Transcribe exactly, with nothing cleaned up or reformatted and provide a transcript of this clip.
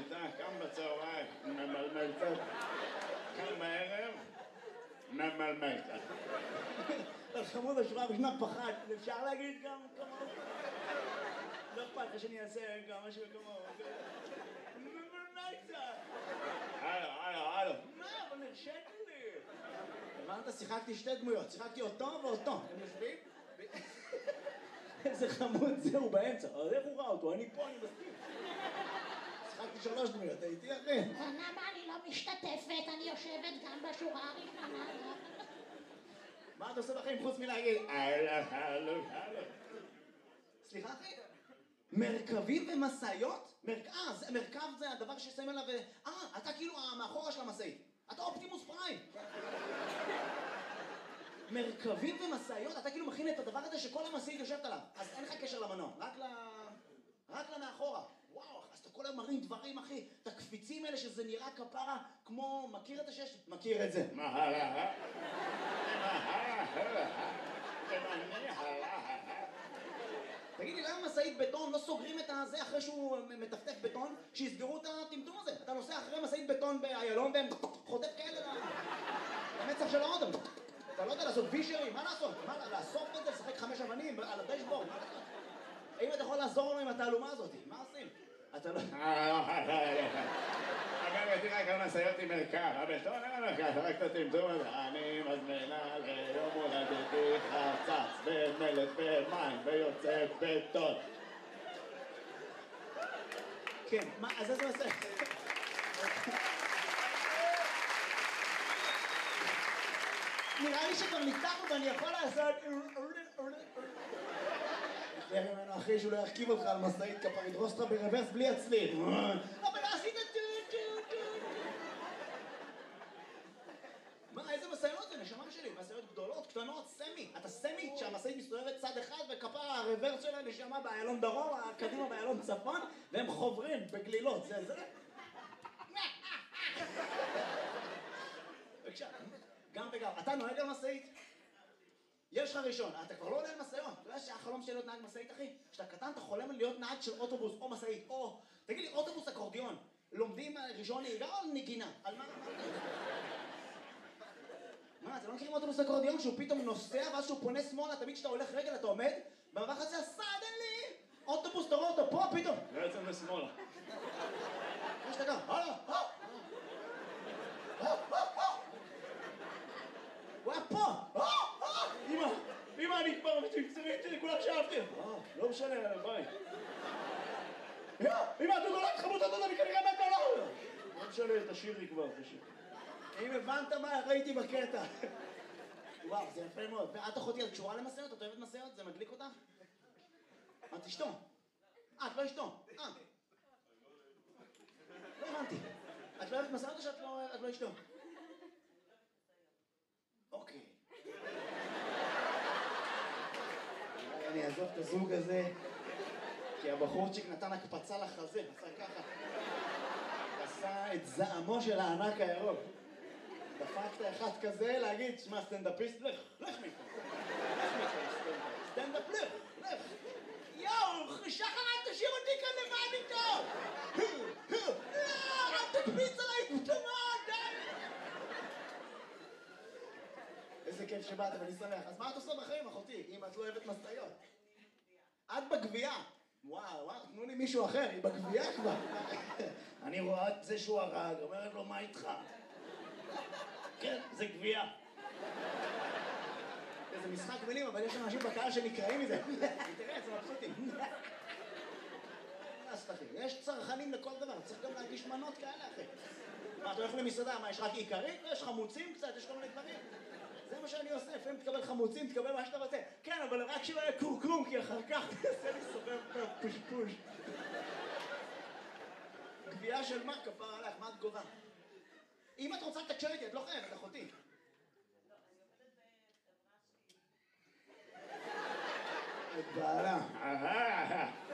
ילדה, קם בצהריים, ממלמל קצת. קם בערב, ממלמל קצת. חמוד, השורה הראשונה פחד, אפשר להגיד גם כמוהו? לא אכפת לך שאני אעשה גם משהו כמוהו. ממלמל קצת. הלו, הלו, הלו. מה? אבל נרשת לי. הבנת? שיחקתי שתי דמויות, שיחקתי אותו ואותו. הם יושבים? איזה חמוד זהו באמצע. אז איך הוא ראה אותו? אני פה, אני מסכים. שיחקתי שלוש דמויות, הייתי אחי. למה אני לא משתתפת? אני יושבת גם בשורה הראשונה. מה אתה עושה בחיים חוץ מלהגיד? הלו, הלו, הלו. סליחה אחי? מרכבים ומשאיות? אה, מרכב זה הדבר ששמים עליו... אה, אתה כאילו מאחורה של המשאית. אתה אופטימוס פריים. מרכבים ומשאיות? אתה כאילו מכין את הדבר הזה שכל המשאית יושבת עליו. אז אין לך קשר למנוע, רק ל... רק למאחורה. וואו, אז אתה כל היום מרים דברים, אחי. את הקפיצים האלה שזה נראה כפרה כמו... מכיר את השש? מכיר את זה. מה הלאה? מה הלאה? תמני הלאה. תגיד לי, למה משאית בטון לא סוגרים את הזה אחרי שהוא מטפטף בטון, שיסגרו את הטמטום הזה? אתה נוסע אחרי משאית בטון באיילון והם חוטף כאלה למצח של האוטו. אתה לא יודע לעשות וישרים, מה לעשות? מה, לאסוף את זה, לשחק חמש אבנים על הדשבורד, מה לעשות? האם אתה יכול לעזור לנו עם התעלומה הזאת? מה עושים? אתה לא... אגב, הייתי רק על משאיות עם מרכב, הבטון אין מרכב, רק את הטמטום הזה. אני מזמינה ליום הולדתי חצץ במלט במים ויוצא בטון. כן, מה, אז איזה משאית? נראה לי שכבר ניתחנו ואני יכול לעשות... תראה ממנו אחרי שהוא לא ירכיב אותך על משאית כפר, ידרוס אותך ברוורס בלי הצליל. אבל עשית טו טו טו. מה, איזה משאיות זה? נשמה שלי, משאיות גדולות, קטנות, סמי. אתה סמי שהמשאית מסתובבת צד אחד וכפר הרוורס שלה נשמה באיילון דרום, קדימה באיילון צפון, והם חוברים בגלילות, זה זה? בבקשה, גם וגם. אתה נוהג על משאית? יש לך ראשון, אתה כבר לא עולה על משאיות. אתה יודע שהחלום שלי להיות נהג משאית, אחי? כשאתה קטן אתה חולם להיות נהג של אוטובוס או משאית, או... תגיד לי, אוטובוס אקורדיון, לומדים ראשון נהיגה או נגינה? על מה? מה, אתם לא מכירים אוטובוס אקורדיון שהוא פתאום נוסע ואז שהוא פונה שמאלה, תמיד כשאתה הולך רגל אתה עומד במעבר הזה, סדנלי! אוטובוס, תראו אותו, פה פתאום! לא יוצא לשמאלה. יש אתה גם, הלאה, הלאה! הוא היה פה! אמא, אמא, אני כבר מצמצמית שלי, כולה שאהבתי. לא משנה, ביי. אמא, אתה נולד חמוד, אתה אני כנראה מת עליו. לא משנה, תשאירי כבר, תשאירי. אם הבנת מה ראיתי בקטע. וואו, זה יפה מאוד. ואת אחותי, את קשורה למסעות? את אוהבת מסעות? זה מדליק אותך? את אשתו. אה, את לא אשתו. אה. לא הבנתי. את לא אוהבת מסעות או שאת לא אשתו? אוקיי. אני אעזוב את הזוג הזה, כי הבחורצ'יק נתן הקפצה לחזה, עשה ככה. עשה את זעמו של הענק הירוק. דפקת אחד כזה להגיד, שמע, סטנדאפיסט, לך, לך מפה. לך מפה, סטנדאפ, לך, לך. יואו, שחר, אל תשאיר אותי כאן לבד איתו! לא, אל תקפיץ עליי, תמות, די! איזה כיף שבאת, ואני שמח. אז מה את עושה בחיים, אחותי, אם את לא אוהבת משאיות? את בגבייה. וואו, וואו, תנו לי מישהו אחר, היא בגבייה כבר. אני רואה את זה שהוא הרג, אומרת לו, מה איתך? כן, זה גבייה. זה משחק מילים, אבל יש אנשים בקהל שנקראים מזה. תראה, זה מבסוטים. יש צרכנים לכל דבר, צריך גם להגיש מנות כאלה, אחי. מה, אתה הולך למסעדה, מה, יש רק עיקרית? יש חמוצים קצת, יש כל מיני דברים. זה מה שאני עושה, לפעמים תקבל חמוצים, תקבל מה שאתה רוצה. כן, אבל רק שלא יהיה קורקום, כי אחר כך תעשה לי סובב פושפוש. גבייה של מה, כפר עליך, מה את גובה? אם את רוצה לתקשר איתי, את לא חייבת, אחותי. את בעלה.